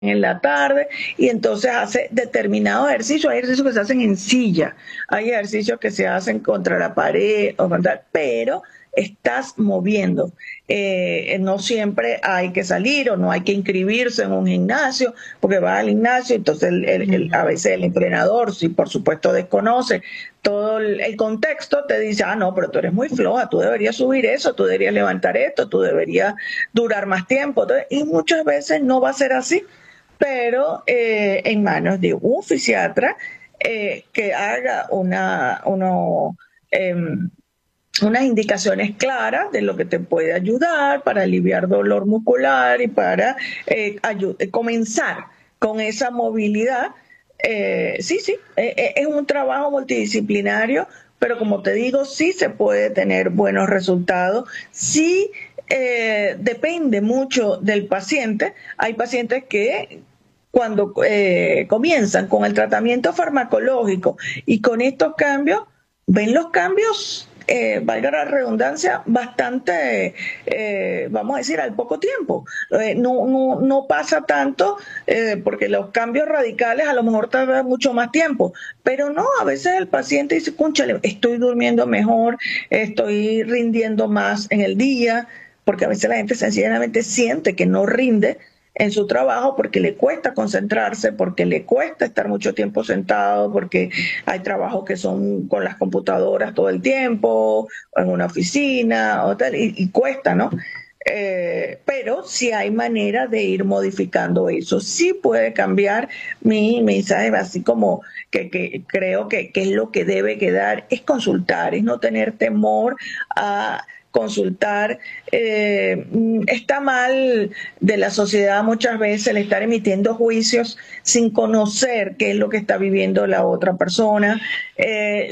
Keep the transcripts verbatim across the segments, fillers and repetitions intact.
en la tarde, y entonces hace determinado ejercicio. Hay ejercicios que se hacen en silla, hay ejercicios que se hacen contra la pared, o contra, pero estás moviendo. Eh, no siempre hay que salir o no hay que inscribirse en un gimnasio, porque vas al gimnasio, entonces el, el, el, a veces el entrenador, si por supuesto desconoce todo el, el contexto, te dice, ah, no, pero tú eres muy floja, tú deberías subir eso, tú deberías levantar esto, tú deberías durar más tiempo. Entonces, y muchas veces no va a ser así, pero eh, en manos de un fisiatra eh, que haga una, uno, eh, unas indicaciones claras de lo que te puede ayudar para aliviar dolor muscular y para eh, comenzar con esa movilidad. Eh, sí, sí, eh, es un trabajo multidisciplinario, pero como te digo, sí se puede tener buenos resultados, sí eh, depende mucho del paciente. Hay pacientes que cuando eh, comienzan con el tratamiento farmacológico y con estos cambios, ven los cambios, eh, valga la redundancia, bastante, eh, vamos a decir, al poco tiempo. Eh, no, no, no pasa tanto, eh, porque los cambios radicales a lo mejor tardan mucho más tiempo, pero no, a veces el paciente dice, cónchale, estoy durmiendo mejor, estoy rindiendo más en el día, porque a veces la gente sencillamente siente que no rinde en su trabajo porque le cuesta concentrarse, porque le cuesta estar mucho tiempo sentado, porque hay trabajos que son con las computadoras todo el tiempo, en una oficina, o tal, y, y cuesta, ¿no? Eh, pero sí hay manera de ir modificando eso. Sí puede cambiar. Mi mensaje, así como que, que creo que, que es lo que debe quedar, es consultar, es no tener temor a consultar. Eh, está mal de la sociedad muchas veces el estar emitiendo juicios sin conocer qué es lo que está viviendo la otra persona. Eh,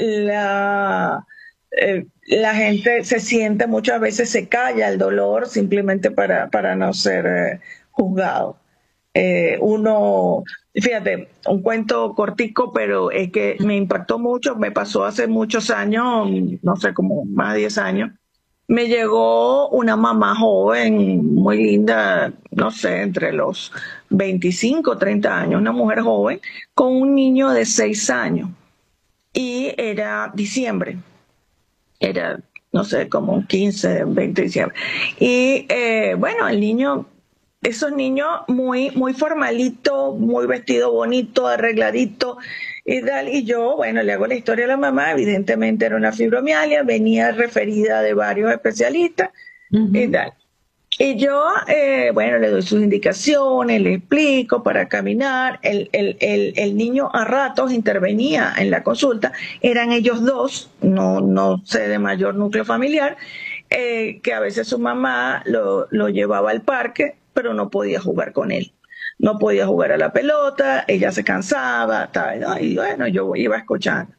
la, eh, la gente se siente, muchas veces se calla el dolor simplemente para, para no ser eh, juzgado. Eh, uno, fíjate, un cuento cortico, pero es que me impactó mucho, me pasó hace muchos años, no sé, como más de diez años. Me llegó una mamá joven, muy linda, no sé, entre los veinticinco, treinta años, una mujer joven, con un niño de seis años. Y era diciembre, era, no sé, como un quince, veinte de diciembre. Y eh, bueno, el niño, esos niños muy, muy formalito, muy vestido bonito, arregladito y tal. Y yo, bueno, le hago la historia a la mamá, evidentemente era una fibromialgia, venía referida de varios especialistas y Ujú. tal. Y yo, eh, bueno, le doy sus indicaciones, le explico para caminar. El, el, el, el niño a ratos intervenía en la consulta. Eran ellos dos, no, no sé de mayor núcleo familiar, eh, que a veces su mamá lo, lo llevaba al parque, pero no podía jugar con él. No podía jugar a la pelota, ella se cansaba, tal, ¿no? Y bueno, yo iba escuchando.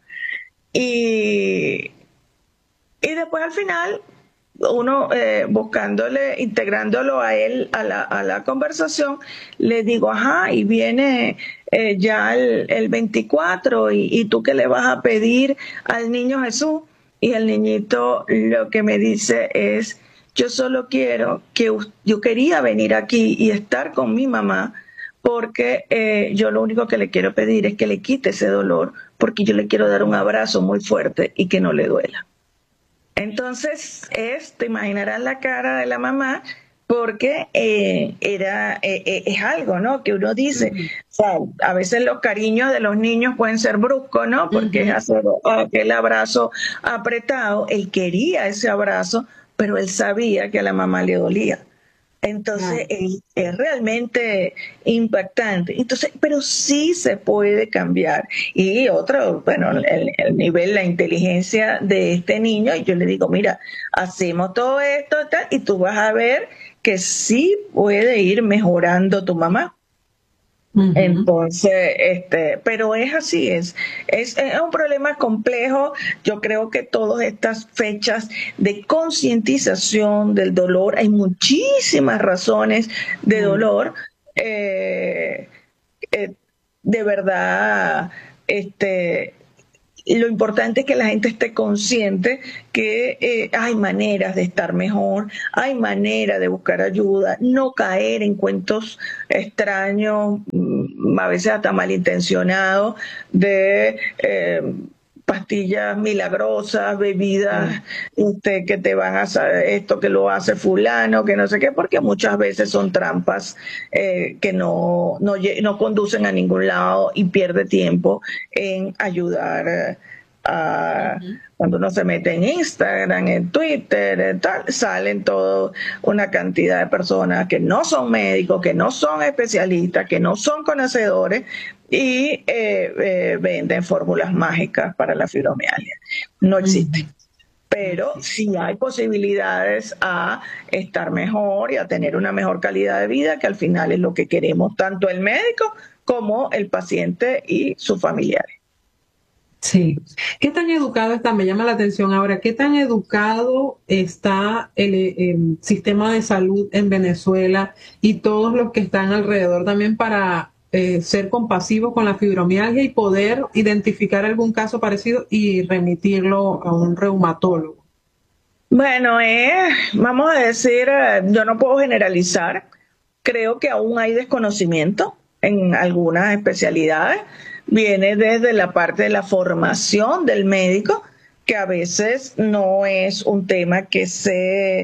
Y, y después al final uno eh, buscándole, integrándolo a él a la, a la conversación, le digo, ajá, y viene eh, ya el, el veinticuatro, y, y tú qué le vas a pedir al niño Jesús. Y el niñito lo que me dice es, yo solo quiero que yo quería venir aquí y estar con mi mamá, porque eh, yo lo único que le quiero pedir es que le quite ese dolor, porque yo le quiero dar un abrazo muy fuerte y que no le duela. Entonces, es, te imaginarás la cara de la mamá, porque eh, era eh, eh, es algo, ¿no? Que uno dice, Ujú. o sea, a veces los cariños de los niños pueden ser bruscos, ¿no? Porque es Ujú. hacer aquel abrazo apretado. Él quería ese abrazo, pero él sabía que a la mamá le dolía. Entonces Claro. es, es realmente impactante. Entonces, pero sí se puede cambiar. Y otro, bueno, el, el nivel, la inteligencia de este niño, y yo le digo, mira, hacemos todo esto tal, y tú vas a ver que sí puede ir mejorando tu mamá. Ujú. Entonces, este, pero es así, es, es, es un problema complejo. Yo creo que todas estas fechas de concientización del dolor, hay muchísimas razones de Mm. dolor. Eh, eh, de verdad, este, lo importante es que la gente esté consciente que eh, hay maneras de estar mejor, hay maneras de buscar ayuda, no caer en cuentos extraños, a veces hasta malintencionados, de eh, pastillas milagrosas, bebidas este, que te van a hacer esto que lo hace fulano, que no sé qué, porque muchas veces son trampas eh, que no, no, no conducen a ningún lado y pierde tiempo en ayudar a... Uh-huh. Cuando uno se mete en Instagram, en Twitter, en tal, salen toda una cantidad de personas que no son médicos, que no son especialistas, que no son conocedores y eh, eh, venden fórmulas mágicas para la fibromialgia. No existe. Uh-huh. Pero sí hay posibilidades a estar mejor y a tener una mejor calidad de vida, que al final es lo que queremos tanto el médico como el paciente y sus familiares. Sí. ¿Qué tan educado está? Me llama la atención ahora. ¿Qué tan educado está el, el sistema de salud en Venezuela y todos los que están alrededor también para eh, ser compasivos con la fibromialgia y poder identificar algún caso parecido y remitirlo a un reumatólogo? Bueno, eh, vamos a decir, eh, yo no puedo generalizar. Creo que aún hay desconocimiento en algunas especialidades. Viene desde la parte de la formación del médico, que a veces no es un tema que se,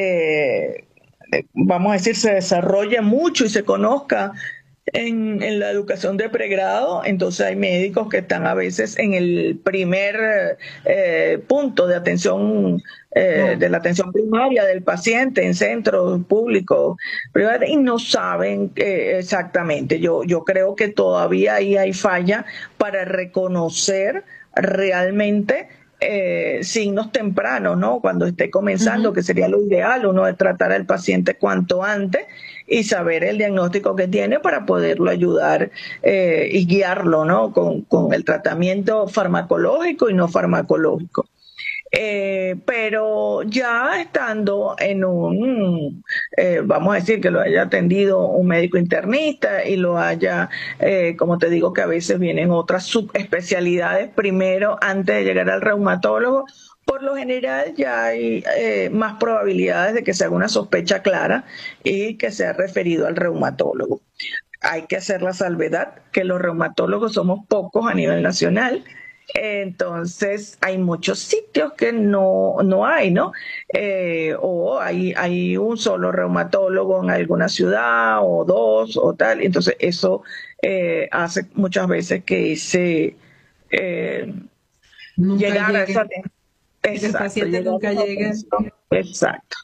eh, vamos a decir, se desarrolle mucho y se conozca en, en la educación de pregrado. Entonces hay médicos que están a veces en el primer eh, punto de atención, eh, de la atención primaria del paciente en centros públicos privados y no saben eh, exactamente. Yo, yo creo que todavía ahí hay falla para reconocer realmente Eh, signos tempranos, ¿no? Cuando esté comenzando, uh-huh. que sería lo ideal, uno de tratar al paciente cuanto antes y saber el diagnóstico que tiene para poderlo ayudar eh, y guiarlo, ¿no? Con, con el tratamiento farmacológico y no farmacológico. Eh, pero ya estando en un, eh, vamos a decir que lo haya atendido un médico internista y lo haya, eh, como te digo, que a veces vienen otras subespecialidades primero antes de llegar al reumatólogo, por lo general ya hay eh, más probabilidades de que se haga una sospecha clara y que sea referido al reumatólogo. Hay que hacer la salvedad que los reumatólogos somos pocos a nivel nacional. Entonces hay muchos sitios que no, no hay, ¿no? Eh, o hay, hay un solo reumatólogo en alguna ciudad o dos o tal. Entonces eso eh, hace muchas veces que ese eh, llegar llegue. a esa exacto, el paciente nunca llegue. Exacto.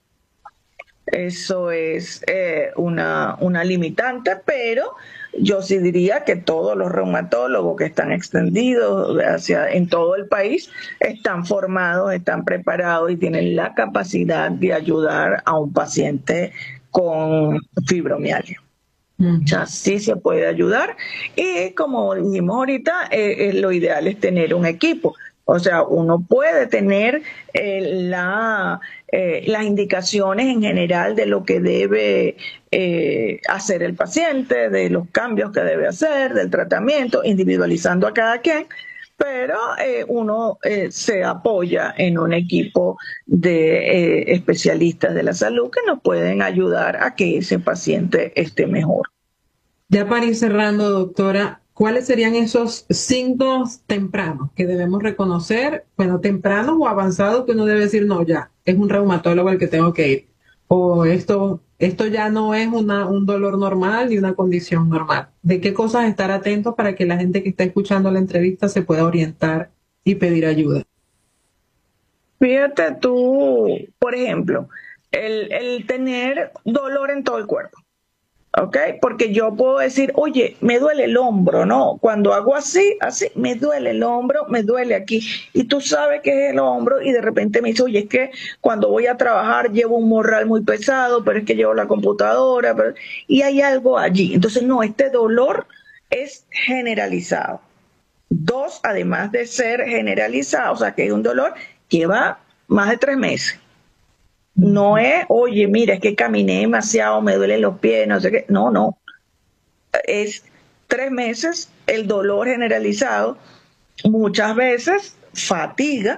Eso es eh, una, una limitante, pero yo sí diría que todos los reumatólogos que están extendidos hacia, en todo el país están formados, están preparados y tienen la capacidad de ayudar a un paciente con fibromialgia. Uh-huh. O sea, sí se puede ayudar y como dijimos ahorita, eh, eh, lo ideal es tener un equipo. O sea, uno puede tener eh, la, eh, las indicaciones en general de lo que debe eh, hacer el paciente, de los cambios que debe hacer, del tratamiento, individualizando a cada quien, pero eh, uno eh, se apoya en un equipo de eh, especialistas de la salud que nos pueden ayudar a que ese paciente esté mejor. Ya para ir cerrando, doctora, ¿cuáles serían esos signos tempranos que debemos reconocer? Bueno, tempranos o avanzados que uno debe decir, no, ya, es un reumatólogo al que tengo que ir. O esto, esto ya no es una, un dolor normal ni una condición normal. ¿De qué cosas estar atentos para que la gente que está escuchando la entrevista se pueda orientar y pedir ayuda? Fíjate tú, por ejemplo, el, el tener dolor en todo el cuerpo. ¿Ok? Porque yo puedo decir, oye, me duele el hombro, ¿no? Cuando hago así, así, me duele el hombro, me duele aquí. Y tú sabes que es el hombro y de repente me dice, oye, es que cuando voy a trabajar llevo un morral muy pesado, pero es que llevo la computadora, pero... y hay algo allí. Entonces, no, este dolor es generalizado. Dos, además de ser generalizado, o sea, que es un dolor, lleva más de tres meses. No es, oye, mira, es que caminé demasiado, me duelen los pies, no sé qué. No, no. Es tres meses el dolor generalizado muchas veces fatiga,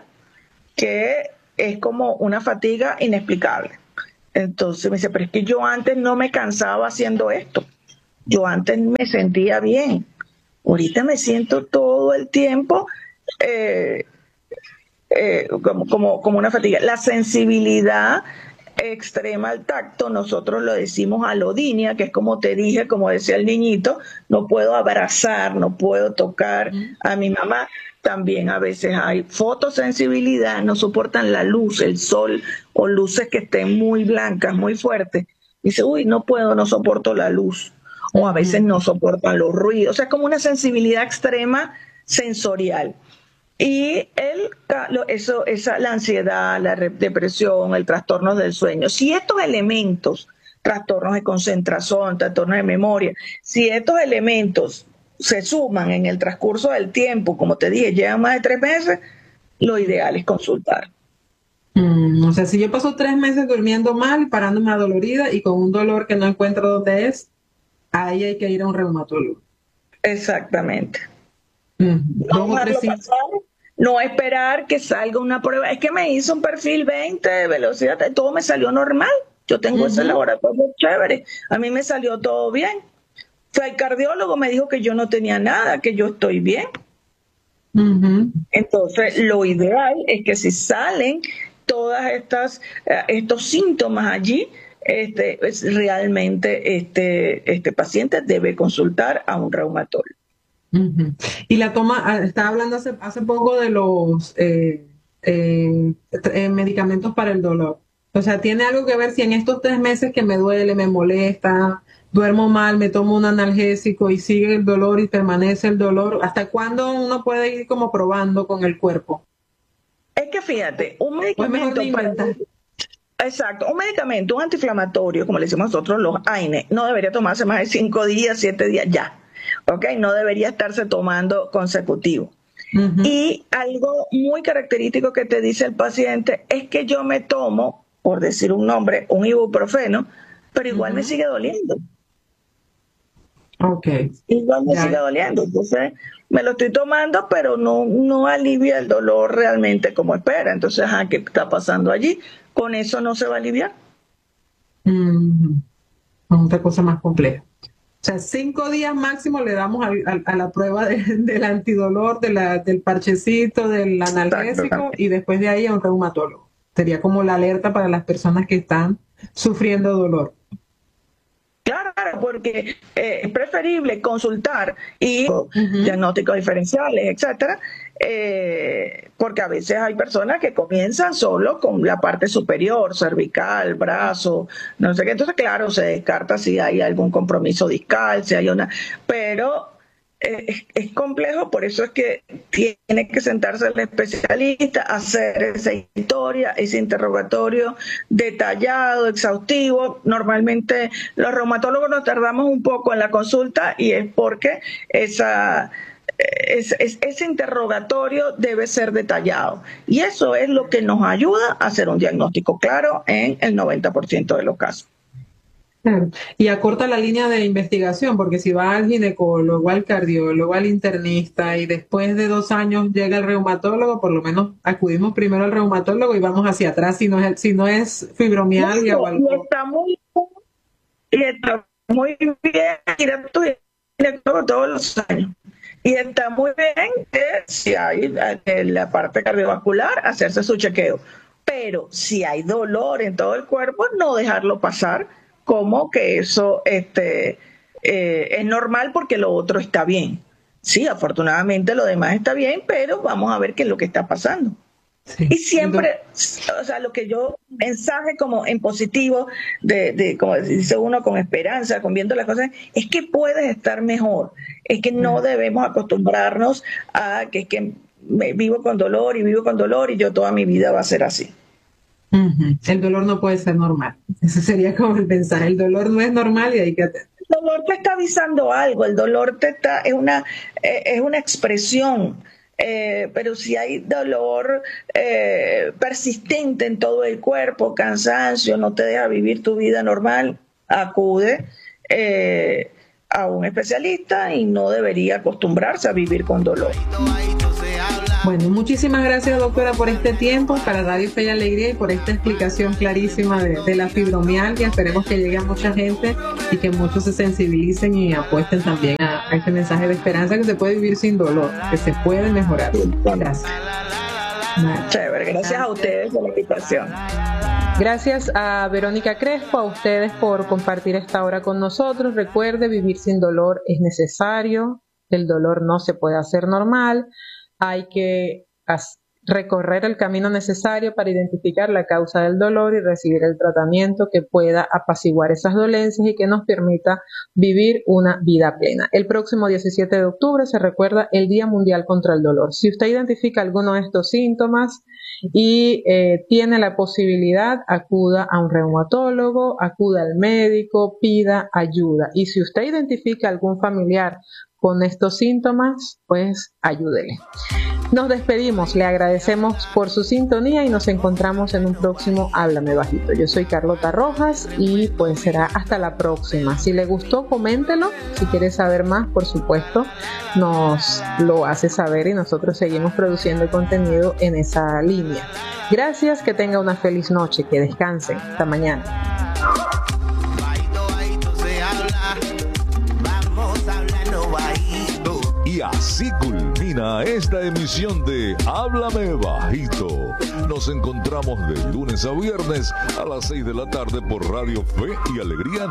que es como una fatiga inexplicable. Entonces me dice, pero es que yo antes no me cansaba haciendo esto. Yo antes me sentía bien. Ahorita me siento todo el tiempo eh, eh, como, como, como una fatiga. La sensibilidad extrema al tacto, nosotros lo decimos alodinia, que es como te dije, como decía el niñito, no puedo abrazar, no puedo tocar a mi mamá. También a veces hay fotosensibilidad, no soportan la luz, el sol o luces que estén muy blancas, muy fuertes. Dice, uy, no puedo, no soporto la luz. O a veces no soportan los ruidos. O sea, es como una sensibilidad extrema sensorial. Y el, eso, esa, la ansiedad, la depresión, el trastorno del sueño. Si estos elementos, trastornos de concentración, trastornos de memoria, si estos elementos se suman en el transcurso del tiempo, como te dije, llevan más de tres meses, lo ideal es consultar. Mm, o sea, si yo paso tres meses durmiendo mal, parándome adolorida y con un dolor que no encuentro dónde es, ahí hay que ir a un reumatólogo. Exactamente. Mm, no, pasar, no esperar que salga una prueba. Es que me hizo un perfil veinte de velocidad, todo me salió normal. Yo tengo uh-huh. ese laboratorio chévere. A mí me salió todo bien. Fue al cardiólogo, me dijo que yo no tenía nada, que yo estoy bien. Uh-huh. Entonces, lo ideal es que si salen todas estas uh, estos síntomas allí, este, es realmente este, este paciente debe consultar a un reumatólogo. Uh-huh. Y la toma, estaba hablando hace, hace poco de los eh, eh, eh, medicamentos para el dolor. O sea, ¿tiene algo que ver si en estos tres meses que me duele, me molesta, duermo mal, me tomo un analgésico y sigue el dolor y permanece el dolor? ¿Hasta cuándo uno puede ir como probando con el cuerpo? Es que fíjate, un medicamento para... Exacto, un medicamento, un antiinflamatorio, como le decimos nosotros, los A I N E, no debería tomarse más de cinco días, siete días, ya. ¿Ok? No debería estarse tomando consecutivo. Uh-huh. Y algo muy característico que te dice el paciente es que yo me tomo, por decir un nombre, un ibuprofeno, pero igual uh-huh. me sigue doliendo. Ok. Igual me yeah. sigue doliendo. Entonces, me lo estoy tomando, pero no, no alivia el dolor realmente como espera. Entonces, ajá, ¿qué está pasando allí? Con eso no se va a aliviar. Uh-huh. Otra cosa más compleja. O sea, cinco días máximo le damos a, a, a la prueba de, del antidolor, de la, del parchecito, del analgésico, y después de ahí a un reumatólogo. Sería como la alerta para las personas que están sufriendo dolor. Claro, porque eh, es preferible consultar y uh-huh. diagnósticos diferenciales, etcétera, eh, porque a veces hay personas que comienzan solo con la parte superior, cervical, brazo, no sé qué. Entonces, claro, se descarta si hay algún compromiso discal, si hay una... Pero eh, es, es complejo, por eso es que tiene que sentarse el especialista, hacer esa historia, ese interrogatorio detallado, exhaustivo. Normalmente los reumatólogos nos tardamos un poco en la consulta y es porque esa... Es, es, ese interrogatorio debe ser detallado y eso es lo que nos ayuda a hacer un diagnóstico claro en el noventa por ciento de los casos. Claro. Y acorta la línea de investigación, porque si va al ginecólogo, al cardiólogo, al internista y después de dos años llega el reumatólogo, por lo menos acudimos primero al reumatólogo y vamos hacia atrás si no es, si no es fibromialgia no, o algo. Y está muy, y está muy bien ir a tu ginecólogo todos los años. Y está muy bien que si hay en la parte cardiovascular, hacerse su chequeo. Pero si hay dolor en todo el cuerpo, no dejarlo pasar como que eso este, eh, es normal porque lo otro está bien. Sí, afortunadamente lo demás está bien, pero vamos a ver qué es lo que está pasando. Sí. Y siempre, o sea, lo que yo mensaje como en positivo, de, de como dice uno, con esperanza, con viendo las cosas, es que puedes estar mejor. Es que no debemos acostumbrarnos a que es que me vivo con dolor y vivo con dolor y yo toda mi vida va a ser así. Uh-huh. El dolor no puede ser normal. Eso sería como el pensar, el dolor no es normal y hay que atender. El dolor te está avisando algo, el dolor te está, es una, es una expresión. Eh, pero si hay dolor eh, persistente en todo el cuerpo, cansancio, no te deja vivir tu vida normal, acude eh, a un especialista y no debería acostumbrarse a vivir con dolor. Bueno, muchísimas gracias, doctora, por este tiempo para Radio Fe y Alegría y por esta explicación clarísima de, de la fibromialgia. Esperemos que llegue a mucha gente y que muchos se sensibilicen y apuesten también a, a este mensaje de esperanza, que se puede vivir sin dolor, que se puede mejorar. Gracias. Chévere, gracias a ustedes por la invitación. Gracias a Verónica Crespo, a ustedes por compartir esta hora con nosotros. Recuerde, vivir sin dolor es necesario, el dolor no se puede hacer normal, hay que recorrer el camino necesario para identificar la causa del dolor y recibir el tratamiento que pueda apaciguar esas dolencias y que nos permita vivir una vida plena. El próximo diecisiete de octubre se recuerda el Día Mundial contra el Dolor. Si usted identifica alguno de estos síntomas y eh, tiene la posibilidad, acuda a un reumatólogo, acuda al médico, pida ayuda. Y si usted identifica algún familiar con estos síntomas, pues ayúdele. Nos despedimos, le agradecemos por su sintonía y nos encontramos en un próximo Háblame Bajito. Yo soy Carlota Rojas y pues será hasta la próxima. Si le gustó, coméntelo. Si quiere saber más, por supuesto, nos lo hace saber y nosotros seguimos produciendo contenido en esa línea. Gracias, que tenga una feliz noche, que descanse. Hasta mañana. Y así culmina esta emisión de Háblame Bajito. Nos encontramos de lunes a viernes a las seis de la tarde por Radio Fe y Alegría